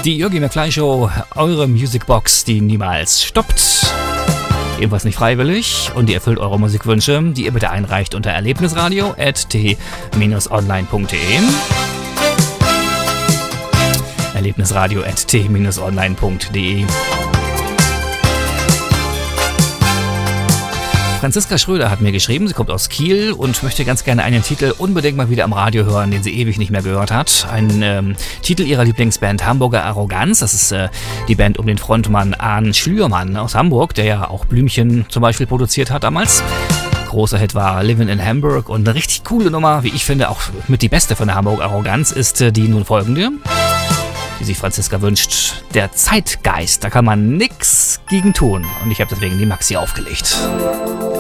Die Jürgen McFly Show, eure Musicbox, die niemals stoppt. Ebenfalls nicht freiwillig und die erfüllt eure Musikwünsche, die ihr bitte einreicht unter erlebnisradio@t-online.de. erlebnisradio@t-online.de. Franziska Schröder hat mir geschrieben, sie kommt aus Kiel und möchte ganz gerne einen Titel unbedingt mal wieder am Radio hören, den sie ewig nicht mehr gehört hat. Ein Titel ihrer Lieblingsband Hamburger Arroganz. Das ist die Band um den Frontmann Arn Schlürmann aus Hamburg, der ja auch Blümchen zum Beispiel produziert hat damals. Großer Hit war Livin' in Hamburg und eine richtig coole Nummer, wie ich finde, auch mit die beste von der Hamburger Arroganz, ist die nun folgende, die sich Franziska wünscht. Der Zeitgeist, da kann man nix gegen tun. Und ich habe deswegen die Maxi aufgelegt.